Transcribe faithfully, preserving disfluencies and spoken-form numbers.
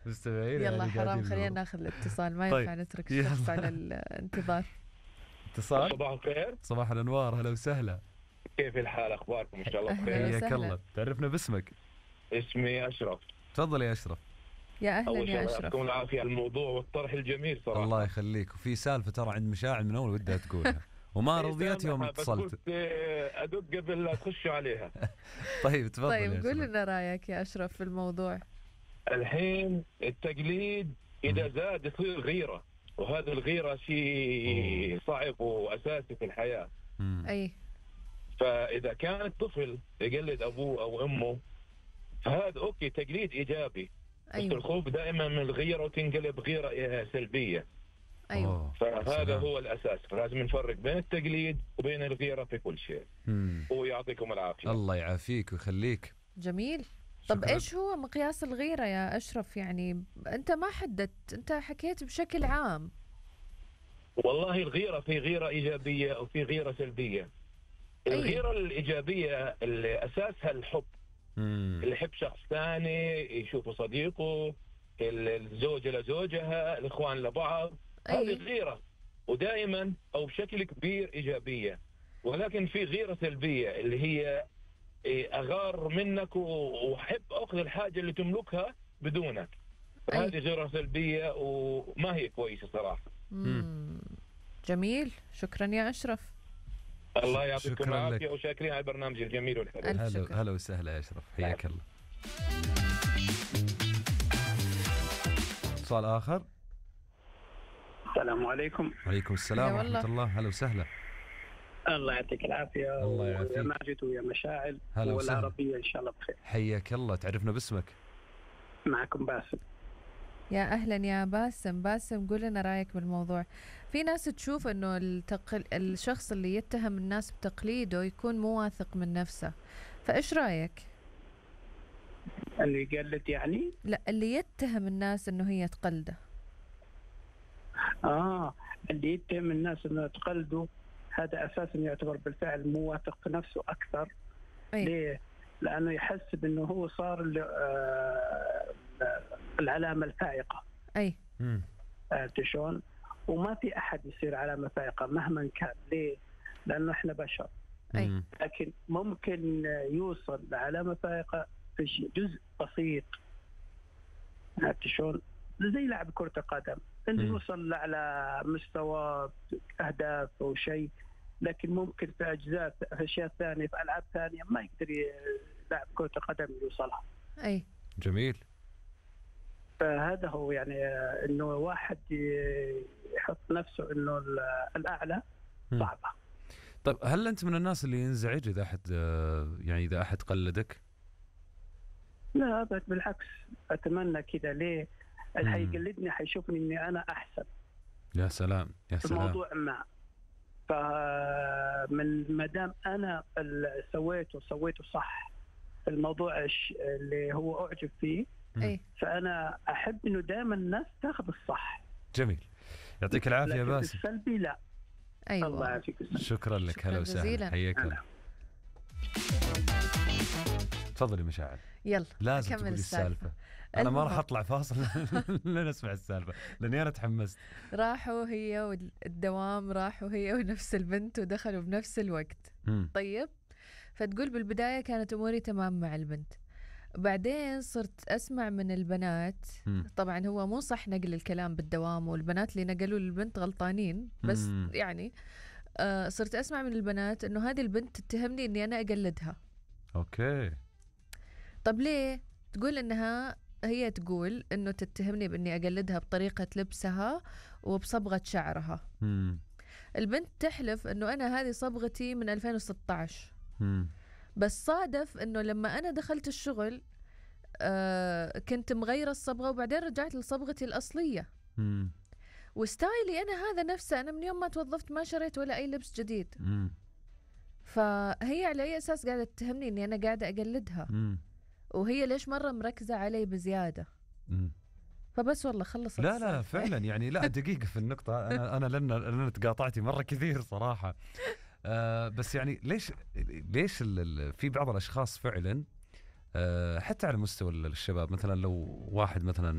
مستمعين يلا يعني حرام، خلينا ناخذ الاتصال، ما طيب. ينفع نترك الشخص على الانتظار. اتصال. صباح الخير. صباح الانوار، هلا وسهلا. كيف الحال؟ اخباركم؟ ان شاء الله أهلا بخير. حياك وسهلا. الله، تعرفنا باسمك. اسمي اشرف. تفضل يا اشرف. يا اهلا اول شيء يا الله اشرف. يعطيكم العافيه على الموضوع والطرح الجميل صراحه. الله يخليك. وفي سالفه ترى عند مشاعل من اول ودها تقولها وما رضيت يوم اتصلت. بس ادق قبل لا تخشوا عليها. طيب تفضل. طيب قول لنا رايك يا اشرف في الموضوع. الحين التقليد اذا زاد يصير غيره، وهذا الغيره شيء صعب واساسي في الحياه. مم. اي. فاذا كان الطفل يقلد ابوه او امه فهذا اوكي، تقليد ايجابي. أيوة. بس الخوف دائما من الغيره وتنقلب غيره سلبيه. ايوه. أوه. فهذا سلام. هو الاساس، فلازم نفرق بين التقليد وبين الغيره في كل شيء. مم. ويعطيكم العافيه. الله يعافيك ويخليك. جميل. طب شكراً. ايش هو مقياس الغيره يا اشرف؟ يعني انت ما حددت، انت حكيت بشكل عام. والله الغيره في غيره ايجابيه وفي غيره سلبيه. أي. الغيره الايجابيه اللي اساسها الحب، مم. اللي يحب شخص ثاني، يشوف صديقه، الزوجه لزوجها، الاخوان لبعض. أي. هذه غيره ودائما او بشكل كبير ايجابيه. ولكن في غيره سلبيه اللي هي اغار منك واحب اخذ الحاجه اللي تملكها بدونك. هذه غيره سلبيه وما هي كويسه صراحه. مم. جميل، شكرا يا اشرف. الله يعطيكم شكراً العافيه لك. وشاكرين على البرنامج الجميل والحلو. ألف هلا شكر. هلا وسهلا يا اشرف، حياك الله. سؤال اخر. السلام عليكم. وعليكم السلام هلا ورحمه والله. الله، هلا وسهلا. الله يعطيك العافية. الله يعافيك. ويا ماجد ويا مشاعل هلا وسهلا. والعربية إن شاء الله بخير. حياك الله، تعرفنا باسمك. معكم باسم. يا اهلا يا باسم. باسم قول لنا رايك بالموضوع. في ناس تشوف انه التقل... الشخص اللي يتهم الناس بتقليده يكون مو واثق من نفسه، فايش رايك؟ اللي يقلد يعني؟ لا، اللي يتهم الناس انه هي تقلده. آه اللي يتهم الناس إنه تقلدوا، هذا أساسا يعتبر بالفعل مو واثق في نفسه أكثر. أي. ليه؟ لأنه يحسب إنه هو صار ال- آه العلامة الفائقة. اي. مم. عرفت شلون؟ وما في أحد يصير علامة فائقة مهما كان. ليه؟ لأنه إحنا بشر. أي. مم. لكن ممكن يوصل لعلامة فائقة في شيء- جزء بسيط. عرفت شلون؟ زي لاعب كرة القدم اللي مم. يوصل على مستوى أهداف أو شيء، لكن ممكن في أجزاء في أشياء ثانية في ألعاب ثانية ما يقدر ي- لاعب كرة القدم يوصلها. اي. جميل. فهذا هو يعني آه، إنه واحد ي- يحط نفسه إنه ال- الأعلى مم. صعبة. طيب هل انت من الناس اللي ينزعج اذا احد آه، يعني اذا احد قلدك؟ لا أبد، بالعكس أتمنى كذا. ليه؟ اللي مم. حيقلدني حيشوفني إني أنا أحسن يا سلام يا في سلام. موضوع ما. فمن ما دام انا ال- سويته سويته صح في الموضوع الش- اللي هو اعجب فيه، مم. اي. فانا احب انه دائما الناس تاخذ الصح. جميل، يعطيك العافيه يا لكن باسم. السلبي لا. ايوه. الله يعافيك السلبي. شكرا لك. شكراً هلا وسهلا، جزيلاً. حياك هلا. الله. تفضلي مشاعل. يلا لازم نكمل تقولي السالفة. السالفه. انا ما راح المهم. اطلع فاصل لين اسمع السالفه لاني انا تحمست. راحوا هي والدوام، راحوا هي ونفس البنت ودخلوا بنفس الوقت. مم. طيب، فتقول بالبداية كانت أموري تمام مع البنت، بعدين صرت أسمع من البنات. مم. طبعا هو مو صح نقل الكلام بالدوام، والبنات اللي نقلوا للبنت غلطانين، بس مم. يعني آه صرت أسمع من البنات إنه هذه البنت تتهمني إني أنا أقلدها. اوكي. طب ليه؟ تقول إنها هي تقول إنه تتهمني بإني أقلدها بطريقة لبسها وبصبغة شعرها. مم. البنت تحلف إنه أنا هذه صبغتي من ألفين وستة عشر، مم. بس صادف إنه لما أنا دخلت الشغل آه كنت مغيرة الصبغة وبعدين رجعت لصبغتي الأصلية، مم. وستايلي أنا هذا نفسه. أنا من يوم ما توظفت ما شريت ولا أي لبس جديد. مم. فهي على أي أساس قاعدة تتهمني إني أنا قاعدة أقلدها؟ مم. وهي ليش مرة مركزة علي بزيادة؟ مم. فبس والله خلصت لا لا السالفة. فعلا يعني لا دقيقة في النقطة. أنا أنا لأن لأن تقاطعتي مرة كثير صراحة. آه بس يعني ليش ليش ال- ال- في بعض الأشخاص فعلا آه حتى على مستوى الشباب، مثلا لو واحد مثلا